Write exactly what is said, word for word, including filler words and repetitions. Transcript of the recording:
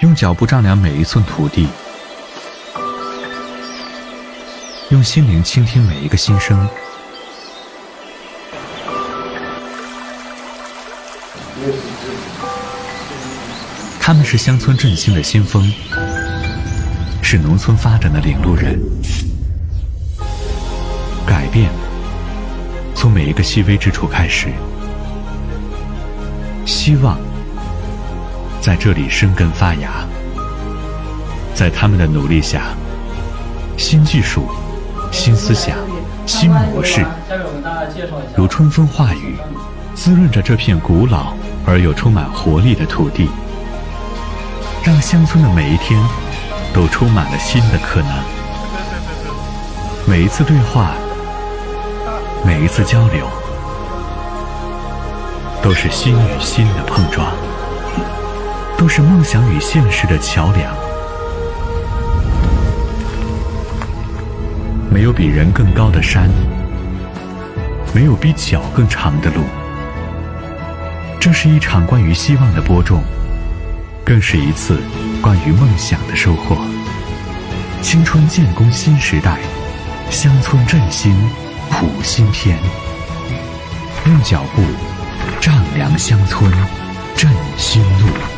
用脚步丈量每一寸土地，用心灵倾听每一个心声。他们是乡村振兴的先锋，是农村发展的领路人。改变从每一个细微之处开始，希望在这里生根发芽。在他们的努力下，新技术、新思想、新模式如春风化雨，滋润着这片古老而又充满活力的土地，让乡村的每一天都充满了新的可能。每一次对话，每一次交流，都是心与心的碰撞，都是梦想与现实的桥梁。没有比人更高的山，没有比脚更长的路。这是一场关于希望的播种，更是一次关于梦想的收获。青春建功新时代，乡村振兴谱新篇。用脚步丈量乡村振兴路。